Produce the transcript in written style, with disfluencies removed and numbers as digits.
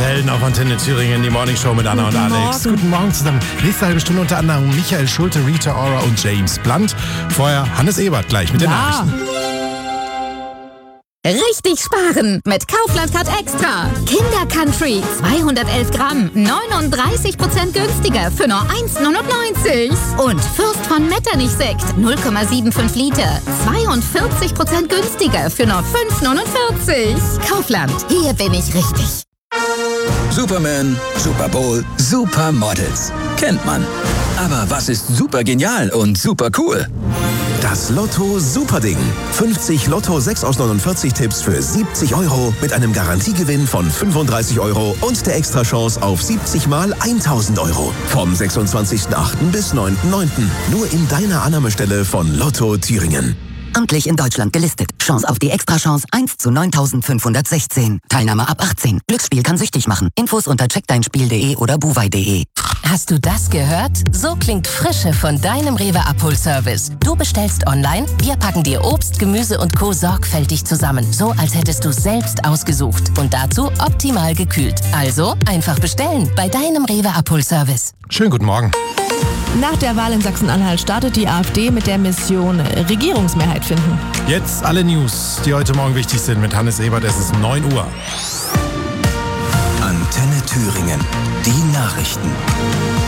Superhelden auf Antenne Thüringen, die Morningshow mit Anna und Alex. Guten Morgen zusammen. Nächste halbe Stunde unter anderem Michael Schulte, Rita Ora und James Blunt. Vorher Hannes Ebert gleich mit den Nachrichten. Richtig sparen mit Kaufland Card Extra. Kinder Country 211 Gramm, 39% günstiger für nur 1,99. Und Fürst von Metternich Sekt 0,75 Liter, 42% günstiger für nur 5,49. Kaufland, hier bin ich richtig. Superman, Super Bowl, Supermodels. Kennt man. Aber was ist super genial und super cool? Das Lotto Superding. 50 Lotto 6 aus 49 Tipps für 70 € mit einem Garantiegewinn von 35 € und der Extrachance auf 70 mal 1000 €. Vom 26.08. bis 9.09. Nur in deiner Annahmestelle von Lotto Thüringen. Amtlich in Deutschland gelistet. Chance auf die Extrachance 1 zu 9516. Teilnahme ab 18. Glücksspiel kann süchtig machen. Infos unter checkdeinspiel.de oder buwei.de. Hast du das gehört? So klingt Frische von deinem Rewe-Abholservice. Du bestellst online, wir packen dir Obst, Gemüse und Co. sorgfältig zusammen. So, als hättest du selbst ausgesucht. Und dazu optimal gekühlt. Also einfach bestellen bei deinem Rewe-Abholservice. Schönen guten Morgen. Nach der Wahl in Sachsen-Anhalt startet die AfD mit der Mission Regierungsmehrheit finden. Jetzt alle News, die heute Morgen wichtig sind mit Hannes Ebert. Es ist 9 Uhr. Antenne Thüringen. Die Nachrichten.